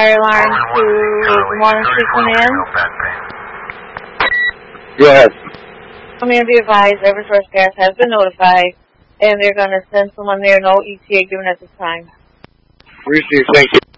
fire alarm to the morning command. Yes. Command, be advised, Eversource Gas has been notified, and they're going to send someone there. No ETA given at this time. Received. Thank you.